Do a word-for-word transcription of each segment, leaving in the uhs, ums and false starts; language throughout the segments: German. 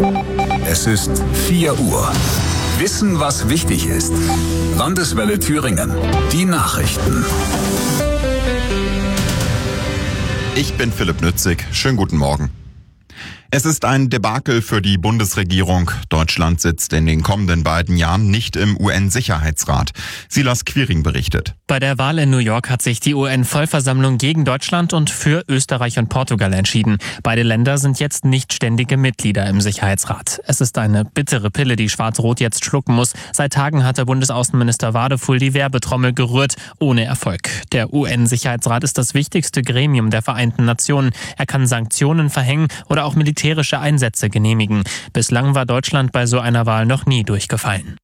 Es ist vier Uhr. Wissen, was wichtig ist. Landeswelle Thüringen. Die Nachrichten. Ich bin Philipp Nützig. Schönen guten Morgen. Es ist ein Debakel für die Bundesregierung. Deutschland sitzt in den kommenden beiden Jahren nicht im U N-Sicherheitsrat. Silas Quiring berichtet. Bei der Wahl in New York hat sich die U N-Vollversammlung gegen Deutschland und für Österreich und Portugal entschieden. Beide Länder sind jetzt nicht ständige Mitglieder im Sicherheitsrat. Es ist eine bittere Pille, die Schwarz-Rot jetzt schlucken muss. Seit Tagen hat der Bundesaußenminister Wadefuhl die Werbetrommel gerührt, ohne Erfolg. Der U N-Sicherheitsrat ist das wichtigste Gremium der Vereinten Nationen. Er kann Sanktionen verhängen oder auch militärische Einsätze genehmigen. Bislang war Deutschland bei so einer Wahl noch nie durchgefallen.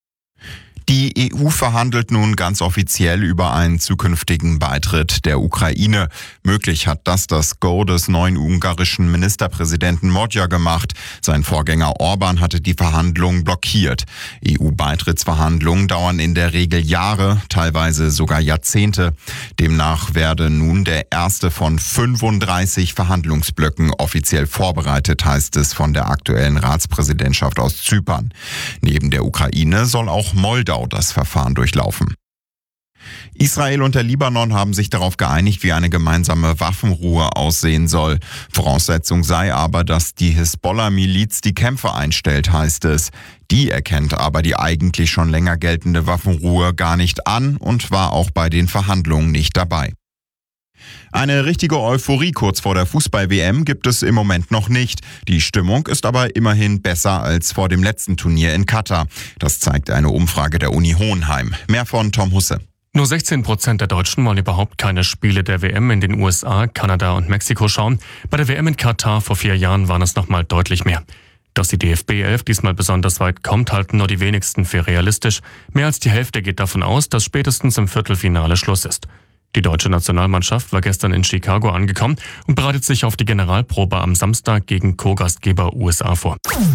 Die E U verhandelt nun ganz offiziell über einen zukünftigen Beitritt der Ukraine. Möglich hat das das Go des neuen ungarischen Ministerpräsidenten Magyar gemacht. Sein Vorgänger Orban hatte die Verhandlungen blockiert. E U-Beitrittsverhandlungen dauern in der Regel Jahre, teilweise sogar Jahrzehnte. Demnach werde nun der erste von fünfunddreißig Verhandlungsblöcken offiziell vorbereitet, heißt es von der aktuellen Ratspräsidentschaft aus Zypern. Neben der Ukraine soll auch Moldau das Verfahren durchlaufen. Israel und der Libanon haben sich darauf geeinigt, wie eine gemeinsame Waffenruhe aussehen soll. Voraussetzung sei aber, dass die Hisbollah-Miliz die Kämpfe einstellt, heißt es. Die erkennt aber die eigentlich schon länger geltende Waffenruhe gar nicht an und war auch bei den Verhandlungen nicht dabei. Eine richtige Euphorie kurz vor der Fußball-W M gibt es im Moment noch nicht. Die Stimmung ist aber immerhin besser als vor dem letzten Turnier in Katar. Das zeigt eine Umfrage der Uni Hohenheim. Mehr von Tom Husse. Nur sechzehn Prozent der Deutschen wollen überhaupt keine Spiele der W M in den U S A, Kanada und Mexiko schauen. Bei der W M in Katar vor vier Jahren waren es nochmal deutlich mehr. Dass die D F B elf diesmal besonders weit kommt, halten nur die wenigsten für realistisch. Mehr als die Hälfte geht davon aus, dass spätestens im Viertelfinale Schluss ist. Die deutsche Nationalmannschaft war gestern in Chicago angekommen und bereitet sich auf die Generalprobe am Samstag gegen Co-Gastgeber U S A vor.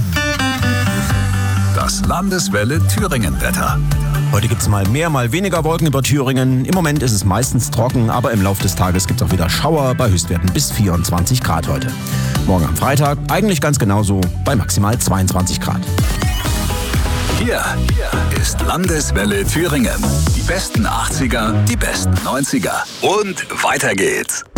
Das Landeswelle Thüringen-Wetter. Heute gibt es mal mehr, mal weniger Wolken über Thüringen. Im Moment ist es meistens trocken, aber im Laufe des Tages gibt es auch wieder Schauer bei Höchstwerten bis vierundzwanzig Grad heute. Morgen am Freitag eigentlich ganz genauso bei maximal zweiundzwanzig Grad. Hier ist Landeswelle Thüringen. Die besten achtziger, die besten neunziger und weiter geht's.